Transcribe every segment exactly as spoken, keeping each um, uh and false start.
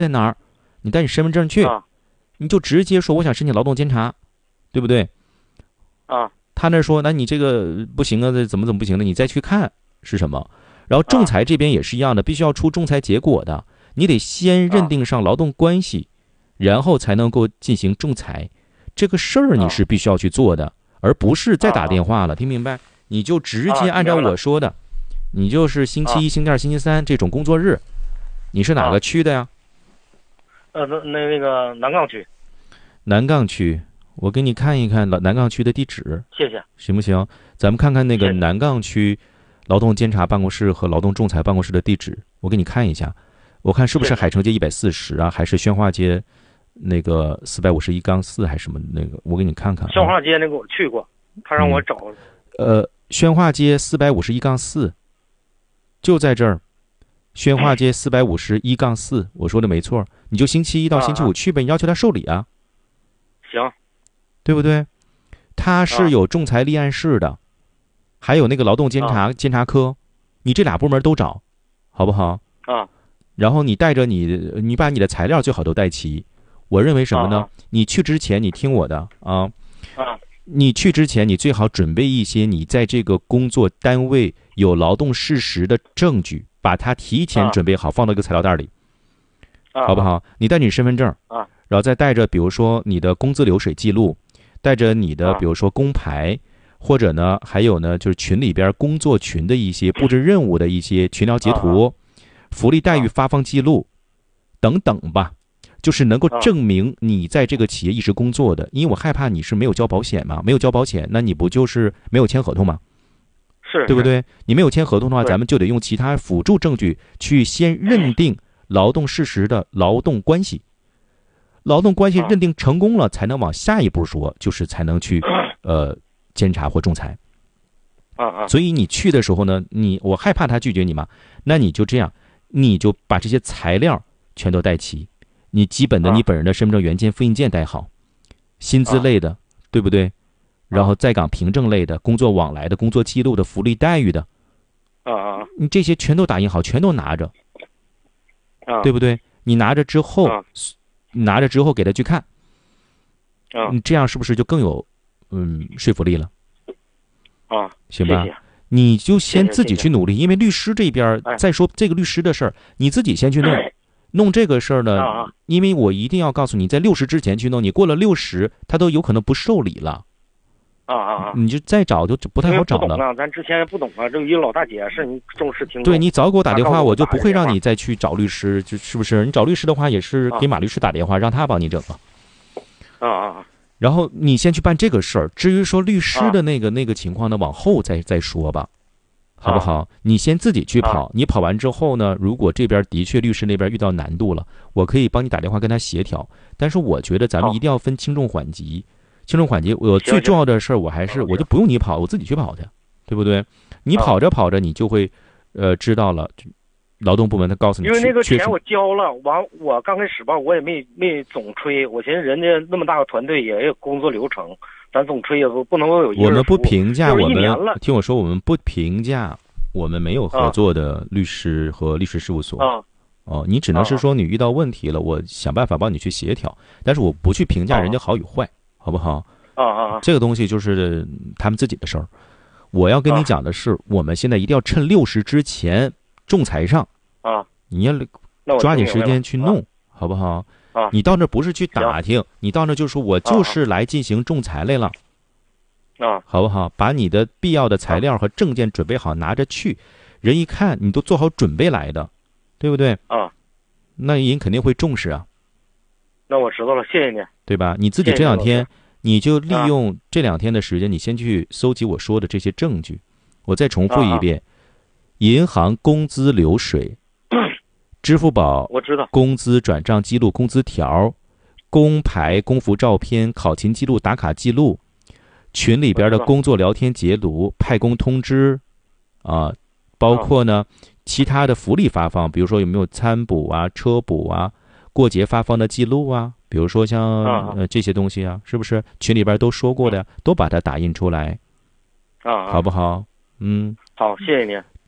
在哪儿？你带你身份证去， 啊你就直接说我想申请劳动监察，对不对？ 啊他那说那你这个不行啊，这怎么怎么不行了？你再去看是什么。然后仲裁这边也是一样的，必须要出仲裁结果的，你得先认定上劳动关系，然后才能够进行仲裁。这个事儿你是必须要去做的，而不是再打电话了，听明白？你就直接按照我说的，你就是星期一、星期二、星期三这种工作日。你是哪个区的呀？ 呃，那那那个南岗区。 南岗区，我给你看一看南岗区的地址， 谢谢， 行不行？咱们看看那个南岗区劳动监察办公室和劳动仲裁办公室的地址，我给你看一下，我看是不是海城街一百四十啊，还是宣化街那个四百五十一杠四还是什么那个？我给你看看、啊。 宣化街那个我去过，他让我找。 嗯、呃，宣化街四百五十一杠四，就在这儿。宣化街四百五十一杠四，我说的没错，你就星期一到星期五去呗，你要求他受理啊。 行， 对不对？他是有仲裁立案室的，还有那个劳动监察监察科，你这俩部门都找，好不好？ 啊。 然后你带着你，你把你的材料最好都带齐。我认为什么呢？你去之前，你听我的啊。 啊。 你去之前，你最好准备一些你在这个工作单位有劳动事实的证据。把它提前准备好，放到一个材料袋里，好不好？你带你身份证，然后再带着，比如说你的工资流水记录，带着你的，比如说工牌，或者呢，还有呢，就是群里边工作群的一些布置任务的一些群聊截图，福利待遇发放记录等等吧，就是能够证明你在这个企业一直工作的。因为我害怕你是没有交保险嘛，没有交保险，那你不就是没有签合同吗？ 是， 对不对？你没有签合同的话，咱们就得用其他辅助证据去先认定劳动事实的劳动关系，劳动关系认定成功了，才能往下一步说，就是才能去呃监察或仲裁。 啊啊！ 所以你去的时候呢，你我害怕他拒绝你嘛，那你就这样，你就把这些材料全都带齐，你基本的你本人的身份证原件、复印件带好，薪资类的，对不对？然后在岗凭证类的、工作往来的、工作记录的、福利待遇的， 啊啊！ 你这些全都打印好，全都拿着， 啊， 对不对？你拿着之后， 啊、 拿着之后给他去看， 啊， 你这样是不是就更有嗯说服力了？ 啊， 行吧， 谢谢你就先自己去努力，因为律师这边再说这个律师的事儿，你自己先去弄。弄这个事儿呢， 啊、 因为我一定要告诉你，在六十之前去弄，你过了六十，他都有可能不受理了。 啊啊啊！ 你就再找就不太好找了。 不懂啊，咱之前也不懂啊，这一个老大姐是你重视听。 对，你早给我打电话，我就不会让你再去找律师，就是不是？你找律师的话，也是给马律师打电话，让他帮你整啊。 啊啊！ 然后你先去办这个事儿，至于说律师的那个、啊、那个情况呢，往后再再说吧，好不好？啊、你先自己去跑，啊、你跑完之后呢，如果这边的确律师那边遇到难度了，我可以帮你打电话跟他协调。但是我觉得咱们一定要分轻重缓急。轻重缓急，我最重要的事儿，我还是我就不用你跑，我自己去跑去，对不对？你跑着跑着，你就会，呃，知道了。劳动部门他告诉你， 因为那个钱我交了，完我刚开始吧，我也没没总吹，我寻思人家那么大个团队也有工作流程，咱总吹也不不能够有一个。 我们不评价，我们听我说，我们不评价，我们没有合作的律师和律师事务所。 啊。 哦，你只能是说你遇到问题了，我想办法帮你去协调，但是我不去评价人家好与坏。好不好？ 啊啊啊！ 这个东西就是他们自己的事儿。我要跟你讲的是，我们现在一定要趁六十之前仲裁上啊！ 你要抓紧时间去弄，好不好？ 啊！ 你到那不是去打听，你到那就说我就是来进行仲裁来了， 啊， 好不好？把你的必要的材料和证件准备好，拿着去，人一看你都做好准备来的，对不对？ 啊， 那人肯定会重视啊。 那我知道了，谢谢你。 对吧？你自己这两天，你就利用这两天的时间，你先去搜集我说的这些证据。我再重复一遍：银行工资流水、支付宝我知道工资转账记录、工资条、工牌、工服照片、考勤记录、打卡记录、群里边的工作聊天截图、派工通知啊，包括呢其他的福利发放，比如说有没有餐补啊、车补啊、过节发放的记录啊。比如说像呃这些东西啊，是不是群里边都说过的，都把它打印出来， 啊， 好不好？嗯， 好，谢谢您。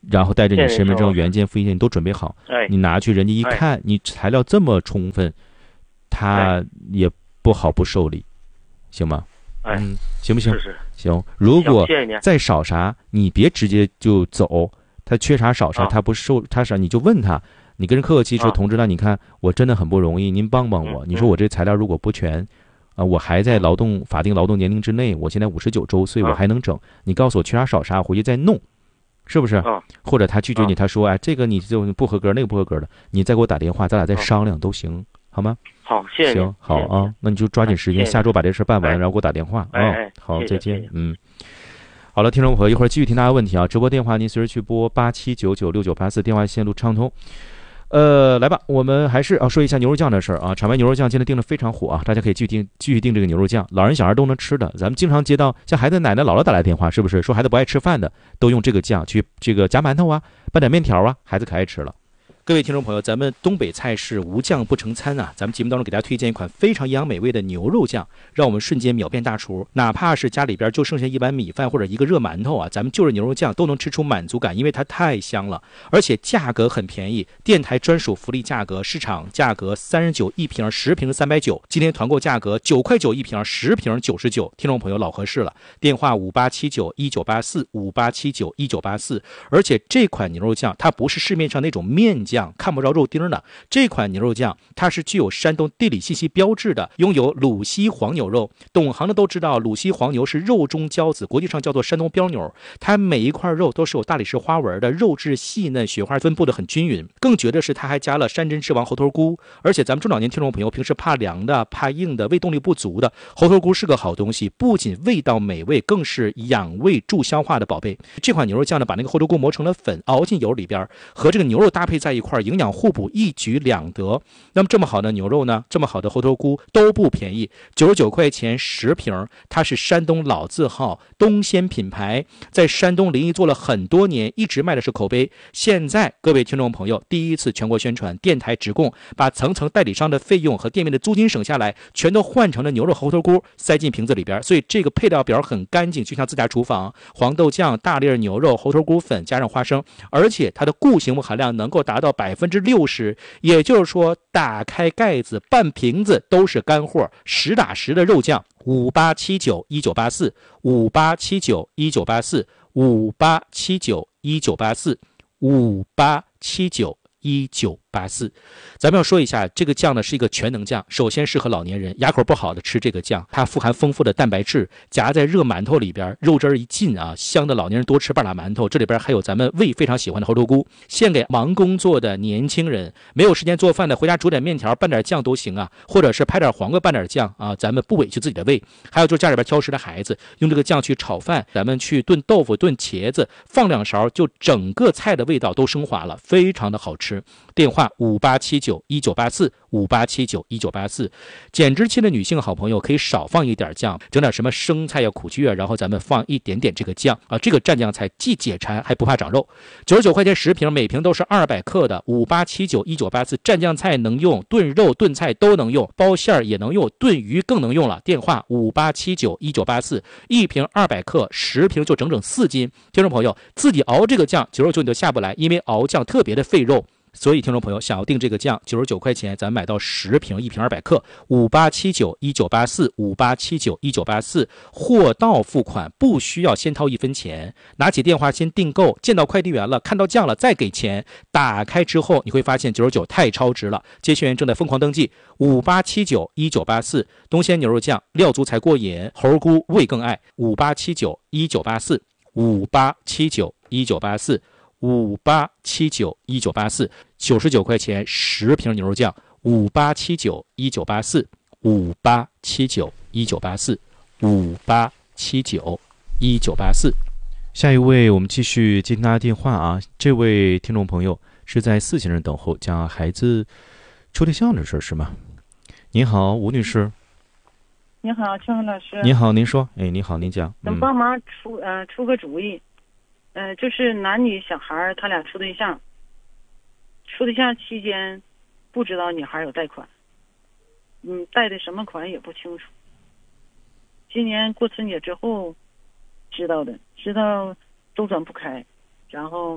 然后带着你身份证原件、复印件你都准备好， 哎， 你拿去人家一看，你材料这么充分，他也不好不受理，行吗？ 哎， 嗯，行不行？ 是是， 行。如果谢谢你再少啥，你别直接就走，他缺啥少啥， 啊、 他不受他啥，你就问他，你跟人客客气气说， 啊、 同志呢，你看我真的很不容易，您帮帮我。 嗯、 你说我这材料如果不全。啊、呃，我还在劳动法定劳动年龄之内，我现在五十九周岁，我还能整。你告诉我缺啥少啥，回去再弄，是不是？ 啊、 或者他拒绝你，他说哎，这个你就不合格，那个不合格的，你再给我打电话，咱俩再商量都行，好吗？ 好，谢谢。 行，好啊，那你就抓紧时间，下周把这事办完，然后给我打电话啊。好，再见。嗯。好了，听众朋友，一会儿继续听大家问题啊。直播电话您随时去拨八七九九六九八四，电话线路畅通。呃，来吧，我们还是啊说一下牛肉酱的事儿啊。厂牌牛肉酱现在订的非常火啊，大家可以继续订，继续订这个牛肉酱，老人小孩都能吃的。咱们经常接到像孩子奶奶姥姥打来电话，是不是说孩子不爱吃饭的，都用这个酱去这个夹馒头啊，拌点面条啊，孩子可爱吃了。各位听众朋友，咱们东北菜是无酱不成餐啊！咱们节目当中给大家推荐一款非常营养美味的牛肉酱，让我们瞬间秒变大厨。哪怕是家里边就剩下一碗米饭或者一个热馒头啊，咱们就着牛肉酱都能吃出满足感，因为它太香了，而且价格很便宜，电台专属福利价格，市场价格三十九一瓶，十瓶三百九，今天团购价格九块九一瓶，十瓶九十九。听众朋友老合适了，电话五八七九一九八四五八七九一九八四。而且这款牛肉酱它不是市面上那种面酱。看不着肉丁的这款牛肉酱，它是具有山东地理信息标志的，拥有鲁西黄牛肉。懂行的都知道，鲁西黄牛是肉中骄子，国际上叫做山东标牛。它每一块肉都是有大理石花纹的，肉质细嫩，雪花分布的很均匀。更绝的是，它还加了山珍之王猴头菇。而且咱们中老年听众朋友平时怕凉的、怕硬的、胃动力不足的，猴头菇是个好东西，不仅味道美味，更是养胃助消化的宝贝。这款牛肉酱呢，把那个猴头菇磨成了粉，熬进油里边，和这个牛肉搭配在一块，营养互补，一举两得。那么这么好的牛肉呢，这么好的猴头菇都不便宜，九十九块钱十瓶。它是山东老字号东鲜品牌，在山东临沂做了很多年，一直卖的是口碑。现在各位听众朋友第一次全国宣传，电台直供，把层层代理商的费用和店面的租金省下来，全都换成了牛肉猴头菇塞进瓶子里边。所以这个配料表很干净，就像自家厨房。黄豆酱、大粒牛肉、猴头菇粉加上花生，而且它的固形物含量能够达到百分之六十，也就是说打开盖子半瓶子都是干货，实打实的肉酱。五八七九一九八四五八七九一九八四五八七九一九八四五八七九一九八四。咱们要说一下，这个酱呢是一个全能酱，首先适合老年人，牙口不好的吃这个酱，它富含丰富的蛋白质，夹在热馒头里边，肉汁一进啊，香的老年人多吃半拉馒头。这里边还有咱们胃非常喜欢的猴头菇，献给忙工作的年轻人，没有时间做饭的，回家煮点面条拌点酱都行啊，或者是拍点黄瓜拌点酱啊，咱们不委屈自己的胃。还有就是家里边挑食的孩子，用这个酱去炒饭，咱们去炖豆腐、炖茄子，放两勺，就整个菜的味道都升华了，非常的好吃。电话五八七九一九八四五八七九一九八四。减脂期的女性好朋友可以少放一点酱，整点什么生菜呀、苦苣啊，然后咱们放一点点这个酱啊，这个蘸酱菜既解馋还不怕长肉。九十九块钱十瓶，每瓶都是二百克的。五八七九一九八四，蘸酱菜能用，炖肉炖菜都能用，包馅儿也能用，炖鱼更能用了。电话五八七九一九八四，一瓶二百克，十瓶就整整四斤。听众朋友自己熬这个酱，九十九你就下不来，因为熬酱特别的费肉。所以听众朋友想要订这个酱，九十九块钱咱买到十瓶，一瓶二百克。五八七九一九八四五八七九一九八四，货到付款，不需要先掏一分钱，拿起电话先订购，见到快递员了，看到酱了再给钱。打开之后你会发现九十九太超值了，接线员正在疯狂登记。五八七九一九八四，东鲜牛肉酱，料足才过瘾，猴菇味更爱。五八七九一九八四五八七九一九八四五八七九一九八四，九十九块钱十瓶牛肉酱。五八七九一九八四五八七九一九八四五八七九一九八四。下一位，我们继续接听他的电话啊。这位听众朋友是在四先生等候，讲孩子处对象的事是吗？您好，吴女士。 你好，邱老师。 您好，您说。哎，你好，您讲。 能帮忙出呃出个主意？呃，就是男女小孩他俩处对象，处对象期间不知道女孩有贷款，嗯，贷的什么款也不清楚。今年过春节之后知道的，知道周转不开，然后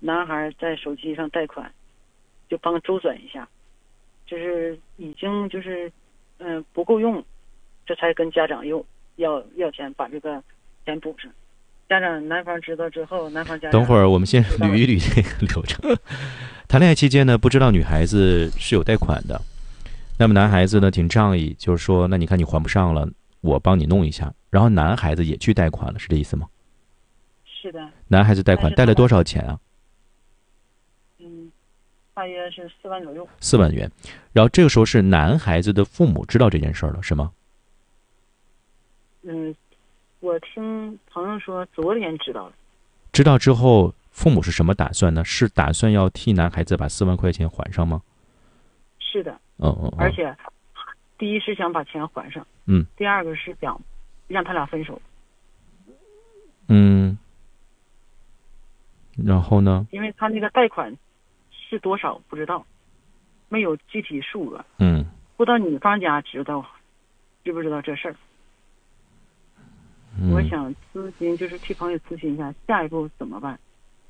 男孩在手机上贷款，就帮周转一下，就是已经就是嗯、呃、不够用，这才跟家长又要要钱把这个钱补上。家长男方知道之后，男方家长等会儿我们先捋一捋这个流程。谈恋爱期间呢，不知道女孩子是有贷款的，那么男孩子呢挺仗义，就是说那你看你还不上了，我帮你弄一下，然后男孩子也去贷款了，是这意思吗？ 是的。 男孩子贷款贷了多少钱啊？ 嗯，大约是四万左右。 四万元，然后这个时候是男孩子的父母知道这件事了，是吗？ 嗯，我听朋友说昨天知道了。 知道之后，父母是什么打算呢？是打算要替男孩子把四万块钱还上吗？ 是的。 嗯嗯。 而且，第一是想把钱还上。 嗯。 第二个是想让他俩分手。 嗯。然后呢？ 因为他那个贷款是多少不知道，没有具体数额。 嗯。 不知道女方家知道，知不知道这事儿？ 嗯、 我想咨询，就是替朋友咨询一下，下一步怎么办？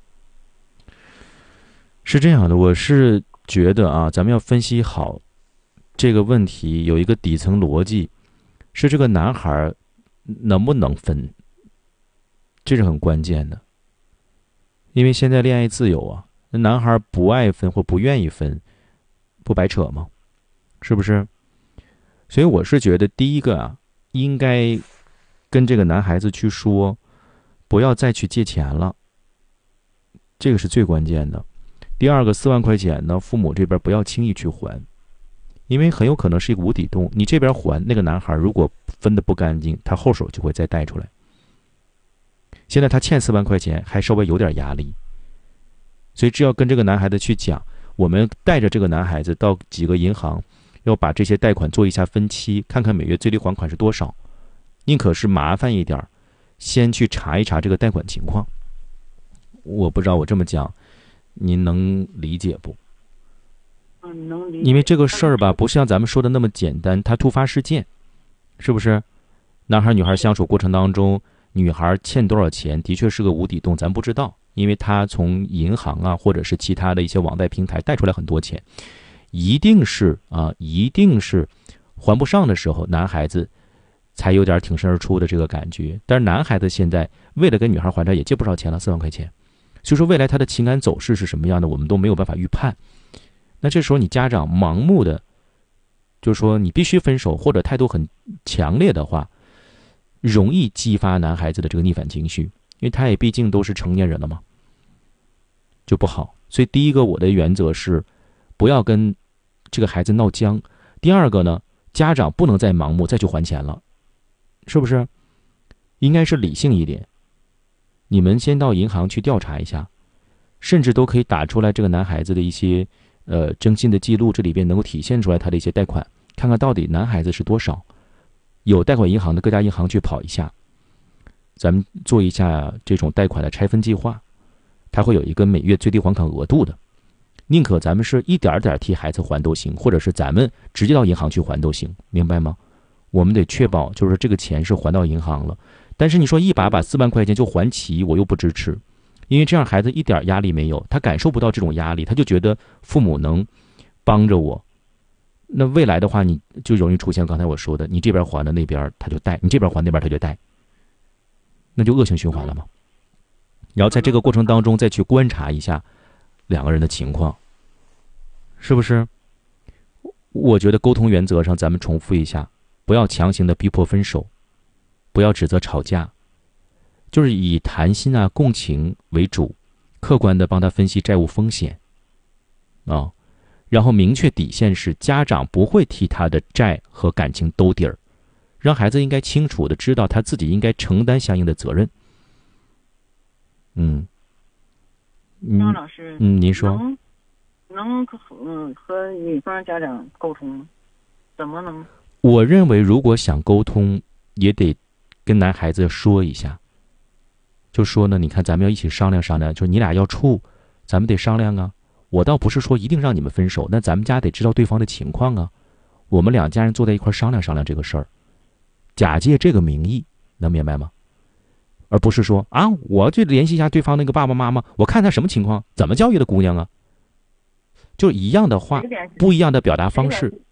是这样的，我是觉得啊，咱们要分析好这个问题，有一个底层逻辑，是这个男孩能不能分，这是很关键的。因为现在恋爱自由啊，那男孩不爱分或不愿意分，不白扯吗？是不是？所以我是觉得，第一个啊，应该跟这个男孩子去说，不要再去借钱了，这个是最关键的。第二个，四万块钱呢，父母这边不要轻易去还，因为很有可能是一个无底洞。你这边还，那个男孩如果分得不干净，他后手就会再贷出来。现在他欠四万块钱，还稍微有点压力，所以只要跟这个男孩子去讲，我们带着这个男孩子到几个银行，要把这些贷款做一下分期，看看每月最低还款是多少。宁可是麻烦一点，先去查一查这个贷款情况。我不知道我这么讲，您能理解不？ 嗯，能理解。 因为这个事儿吧，不像咱们说的那么简单，它突发事件，是不是？男孩女孩相处过程当中，女孩欠多少钱，的确是个无底洞，咱不知道，因为他从银行啊，或者是其他的一些网贷平台贷出来很多钱，一定是啊，一定是还不上的时候，男孩子才有点挺身而出的这个感觉。但是男孩子现在为了跟女孩还债，也借不少钱了，四万块钱。所以说未来他的情感走势是什么样的，我们都没有办法预判。那这时候你家长盲目的，就是说你必须分手，或者态度很强烈的话，容易激发男孩子的这个逆反情绪，因为他也毕竟都是成年人了嘛，就不好。所以第一个我的原则是，不要跟这个孩子闹僵。第二个呢，家长不能再盲目再去还钱了，是不是？应该是理性一点。你们先到银行去调查一下，甚至都可以打出来这个男孩子的一些呃征信的记录，这里边能够体现出来他的一些贷款，看看到底男孩子是多少。有贷款银行的各家银行去跑一下，咱们做一下这种贷款的拆分计划，它会有一个每月最低还款额度的。宁可咱们是一点点替孩子还都行，或者是咱们直接到银行去还都行，明白吗？我们得确保就是这个钱是还到银行了。但是你说一把把四万块钱就还齐，我又不支持，因为这样孩子一点压力没有，他感受不到这种压力，他就觉得父母能帮着我。那未来的话，你就容易出现刚才我说的，你这边还的那边他就贷，你这边还那边他就贷，那就恶性循环了嘛。然后在这个过程当中再去观察一下两个人的情况，是不是？我觉得沟通原则上咱们重复一下，不要强行的逼迫分手，不要指责吵架，就是以谈心啊共情为主，客观的帮他分析债务风险啊、哦，然后明确底线是家长不会替他的债和感情兜底儿，让孩子应该清楚的知道他自己应该承担相应的责任。嗯， 张老师， 嗯，您说能能嗯和女方家长沟通，怎么能？ 我认为如果想沟通，也得跟男孩子说一下，就说呢，你看咱们要一起商量商量，就是你俩要处，咱们得商量啊。我倒不是说一定让你们分手，那咱们家得知道对方的情况啊。我们两家人坐在一块商量商量这个事儿，假借这个名义，能明白吗？ 而不是说啊，我就联系一下对方那个爸爸妈妈，我看他什么情况，怎么教育的姑娘啊，就一样的话，不一样的表达方式。